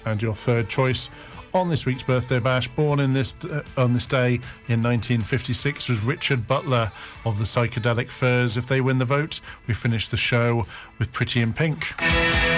And your third choice on this week's Birthday Bash, born on this day in 1956, was Richard Butler of the Psychedelic Furs. If they win the vote, we finish the show with Pretty in Pink.